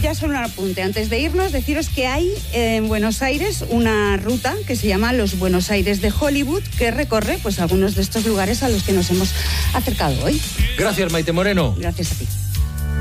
ya solo un apunte. Antes de irnos, deciros que hay en Buenos Aires una ruta que se llama Los Buenos Aires de Hollywood, que recorre pues algunos de estos lugares a los que nos hemos acercado hoy. Gracias, Maite Moreno. Gracias a ti.